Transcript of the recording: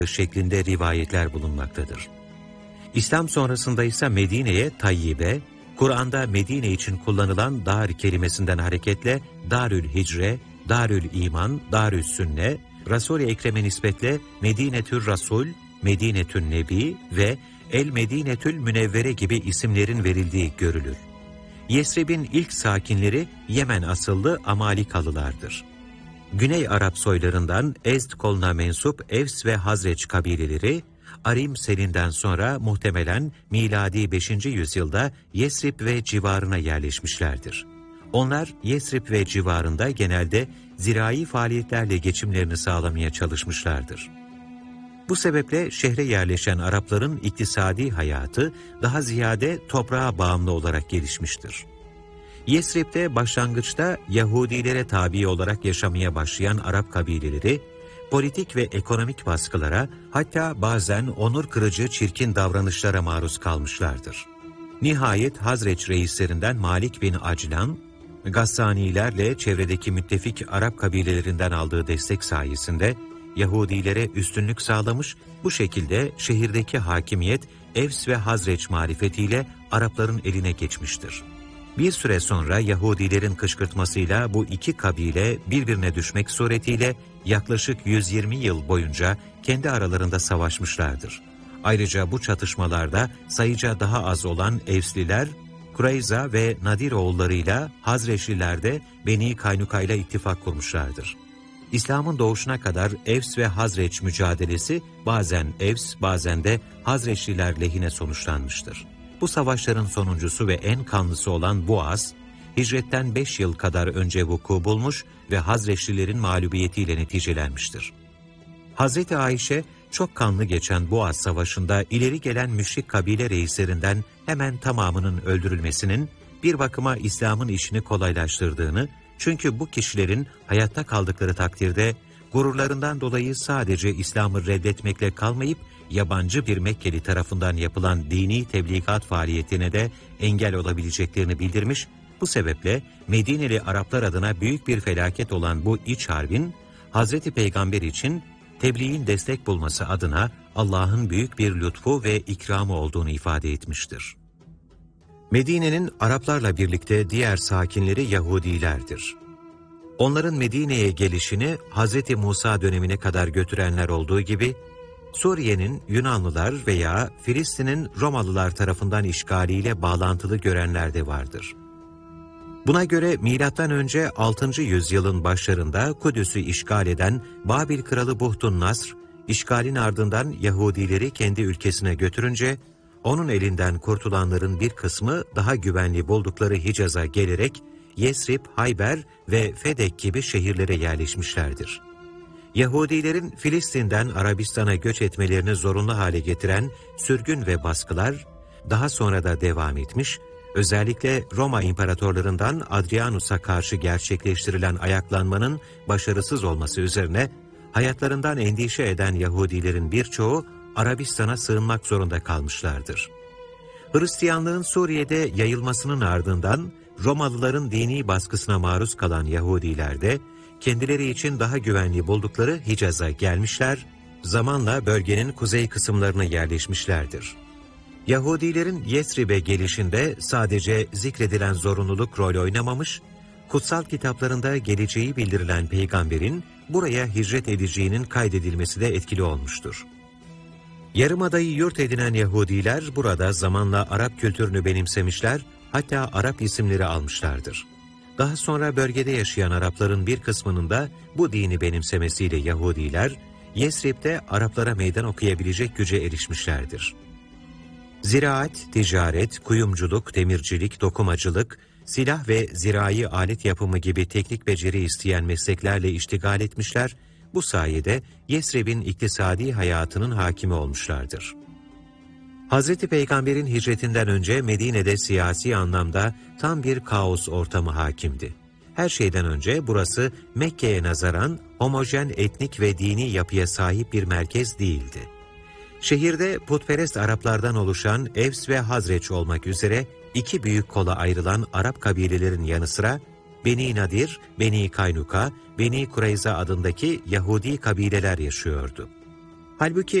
şeklinde rivayetler bulunmaktadır. İslam sonrasında ise Medine'ye Tayyibe, Kur'an'da Medine için kullanılan dar kelimesinden hareketle Darül Hicre, Darül İman, Darül Sünne, Resul-i Ekrem'e nispetle Medinetül Rasul, Medinetün Nebi ve El Medinetül Münevvere gibi isimlerin verildiği görülür. Yesrib'in ilk sakinleri Yemen asıllı Amalikalılardır. Güney Arap soylarından Ezd koluna mensup Evs ve Hazreç kabileleri, Arim selinden sonra muhtemelen miladi 5. yüzyılda Yesrib ve civarına yerleşmişlerdir. Onlar Yesrib ve civarında genelde zirai faaliyetlerle geçimlerini sağlamaya çalışmışlardır. Bu sebeple şehre yerleşen Arapların iktisadi hayatı daha ziyade toprağa bağımlı olarak gelişmiştir. Yesrib'de başlangıçta Yahudilere tabi olarak yaşamaya başlayan Arap kabileleri, politik ve ekonomik baskılara, hatta bazen onur kırıcı çirkin davranışlara maruz kalmışlardır. Nihayet Hazreç reislerinden Malik bin Aclan, Gassanilerle çevredeki müttefik Arap kabilelerinden aldığı destek sayesinde Yahudilere üstünlük sağlamış, bu şekilde şehirdeki hakimiyet Evs ve Hazreç marifetiyle Arapların eline geçmiştir. Bir süre sonra Yahudilerin kışkırtmasıyla bu iki kabile birbirine düşmek suretiyle yaklaşık 120 yıl boyunca kendi aralarında savaşmışlardır. Ayrıca bu çatışmalarda sayıca daha az olan Evsliler, Kureyza ve Nadir oğullarıyla Hazreçliler de Beni Kaynuka ile ittifak kurmuşlardır. İslam'ın doğuşuna kadar Evs ve Hazreç mücadelesi bazen Evs bazen de Hazreçliler lehine sonuçlanmıştır. Bu savaşların sonuncusu ve en kanlısı olan Buaz, hicretten 5 yıl kadar önce vuku bulmuş ve Hazreçlilerin mağlubiyetiyle neticelenmiştir. Hazreti Ayşe, çok kanlı geçen Buaz Savaşı'nda ileri gelen müşrik kabile reislerinden hemen tamamının öldürülmesinin bir bakıma İslam'ın işini kolaylaştırdığını, çünkü bu kişilerin hayatta kaldıkları takdirde gururlarından dolayı sadece İslam'ı reddetmekle kalmayıp yabancı bir Mekkeli tarafından yapılan dini tebligat faaliyetine de engel olabileceklerini bildirmiş, bu sebeple Medineli Araplar adına büyük bir felaket olan bu iç harbin, Hazreti Peygamber için tebliğin destek bulması adına Allah'ın büyük bir lütfu ve ikramı olduğunu ifade etmiştir. Medine'nin Araplarla birlikte diğer sakinleri Yahudilerdir. Onların Medine'ye gelişini Hazreti Musa dönemine kadar götürenler olduğu gibi, Suriye'nin Yunanlılar veya Filistin'in Romalılar tarafından işgaliyle bağlantılı görenler de vardır. Buna göre M.Ö. 6. yüzyılın başlarında Kudüs'ü işgal eden Babil kralı Buhtun Nasr, işgalin ardından Yahudileri kendi ülkesine götürünce, onun elinden kurtulanların bir kısmı daha güvenli buldukları Hicaz'a gelerek Yesrib, Hayber ve Fedek gibi şehirlere yerleşmişlerdir. Yahudilerin Filistin'den Arabistan'a göç etmelerini zorunlu hale getiren sürgün ve baskılar daha sonra da devam etmiş, özellikle Roma imparatorlarından Adrianus'a karşı gerçekleştirilen ayaklanmanın başarısız olması üzerine hayatlarından endişe eden Yahudilerin birçoğu Arabistan'a sığınmak zorunda kalmışlardır. Hristiyanlığın Suriye'de yayılmasının ardından Romalıların dini baskısına maruz kalan Yahudiler de kendileri için daha güvenli buldukları Hicaz'a gelmişler, zamanla bölgenin kuzey kısımlarına yerleşmişlerdir. Yahudilerin Yesrib'e gelişinde sadece zikredilen zorunluluk rol oynamamış, kutsal kitaplarında geleceği bildirilen peygamberin buraya hicret edeceğinin kaydedilmesi de etkili olmuştur. Yarımada'yı yurt edinen Yahudiler burada zamanla Arap kültürünü benimsemişler, hatta Arap isimleri almışlardır. Daha sonra bölgede yaşayan Arapların bir kısmının da bu dini benimsemesiyle Yahudiler, Yesrib'de Araplara meydan okuyabilecek güce erişmişlerdir. Ziraat, ticaret, kuyumculuk, demircilik, dokumacılık, silah ve zirai alet yapımı gibi teknik beceri isteyen mesleklerle iştigal etmişler, bu sayede Yesrib'in iktisadi hayatının hakimi olmuşlardır. Hazreti Peygamber'in hicretinden önce Medine'de siyasi anlamda tam bir kaos ortamı hakimdi. Her şeyden önce burası Mekke'ye nazaran homojen etnik ve dini yapıya sahip bir merkez değildi. Şehirde putperest Araplardan oluşan Evs ve Hazreç olmak üzere iki büyük kola ayrılan Arap kabilelerin yanı sıra Beni Nadir, Beni Kaynuka, Beni Kureyza adındaki Yahudi kabileler yaşıyordu. Halbuki